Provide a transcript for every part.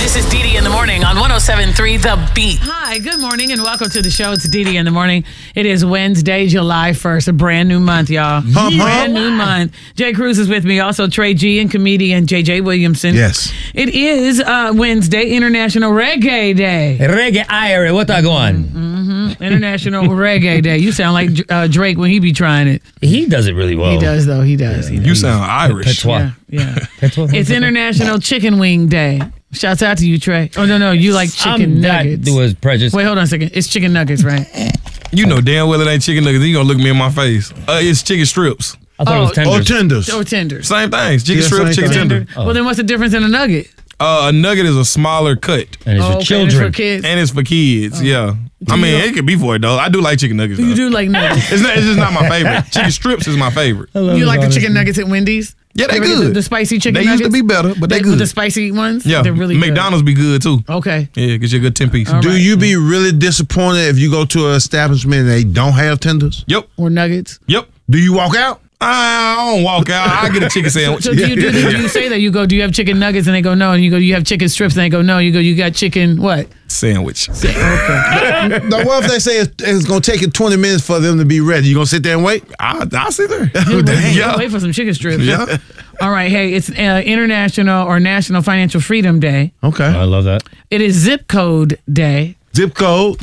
This is Dee Dee in the Morning on 107.3 The Beat. Hi, good morning and welcome to the show. It's Dee Dee in the Morning. It is Wednesday, July 1st, a brand new month, y'all. Brand new month. Jay Cruz is with me, also Trey G and comedian JJ Williamson. Yes. It is Wednesday, International Reggae Day. Reggae Ira, what I go on? International Reggae Day. You sound like Drake when he be trying it. He does it really well. He does, though. He does. You sound Irish. Patois. Yeah. Patois. It's International Chicken Wing Day. Shouts out to you, Trey. Oh, no, you like chicken nuggets. That was prejudice. Wait, hold on a second. It's chicken nuggets, right? You know damn well it ain't chicken nuggets. You gonna look me in my face. It's chicken strips. I thought it was tenders. Oh, tenders. Or tenders. Same things. Chicken Yeah, strips, same chicken thing. tender. Well, then what's the difference in a nugget? A nugget is a smaller cut. And it's for Okay, children. It's for kids. And it's for kids, yeah. I mean, it could be for it, though. I do like chicken nuggets, though. You do like nuggets. It's just not my favorite. Chicken strips is my favorite. You like the chicken nuggets at Wendy's? Yeah, they You ever get good. The spicy chicken They nuggets? used to be better, but they With good. the spicy ones? Yeah, They're really McDonald's be good, too. good. Okay. Yeah, get you a good 10-piece. All Do right. you be really disappointed if you go to an establishment and they don't have tenders? Yep, Or nuggets? yep. Do you walk out? I don't walk out. I get a chicken sandwich. So do you say that? You go, do you have chicken nuggets? And they go, no. And you go, you have chicken strips? And they go, no. You go, you got chicken what? Sandwich. Okay. Now, what if they say it's going to take you 20 minutes for them to be ready? You going to sit there and wait? I'll sit there. Yeah. Wait for some chicken strips. Yeah. All right. Hey, it's International or National Financial Freedom Day. Okay. I love that. It is Zip Code Day. Zip code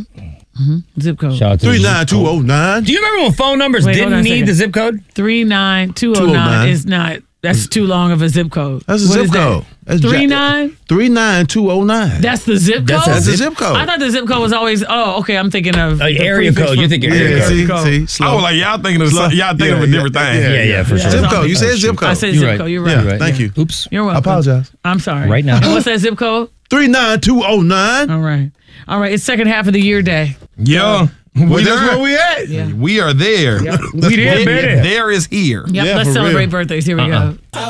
Zip code. Shout out to 39209. Do you remember when phone numbers Wait, hold on didn't a need second. the zip code? 39209 is not. That's too long of a zip code. That's a What zip is that? code. That's 39209. That's the zip code? That's the zip code. I thought the zip code was always, okay, I'm thinking of the Area prefix code. for- You're thinking area Yeah, code. see, slow. I was like, y'all thinking of a different thing. Yeah, for sure. Zip code. You said zip code. I said You're zip right. code. You're Yeah, right. Right. thank you. Oops. You're I welcome. apologize. I'm sorry. Right now. And what's that zip code? 39209. All right. All right. It's second half of the year day. Yeah. Well, that's where we at. Yeah. We are there. We did, baby. There is here. Yep. Yeah, Let's for celebrate real. birthdays. Here we go.